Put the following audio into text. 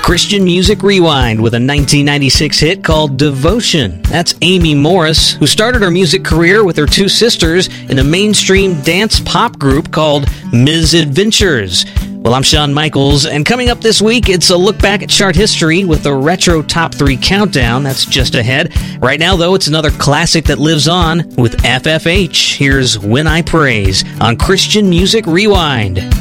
Christian Music Rewind with a 1996 hit called Devotion. That's Amy Morris, who started her music career with her two sisters in a mainstream dance pop group called Ms. Adventures. Well, I'm Shawn Michaels, and coming up this week, it's a look back at chart history with the Retro Top 3 Countdown. That's just ahead. Right now, though, it's another classic that lives on with FFH. Here's When I Praise on Christian Music Rewind.